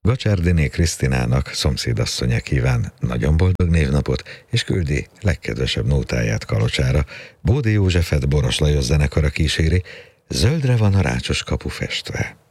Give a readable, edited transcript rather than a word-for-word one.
Gacsárdiné Krisztinának szomszédasszonya kíván nagyon boldog névnapot, és küldi legkedvesebb nótáját Kalocsára. Bódi Józsefet Boros Lajos zenekara kíséri, zöldre van a rácsos kapu festve.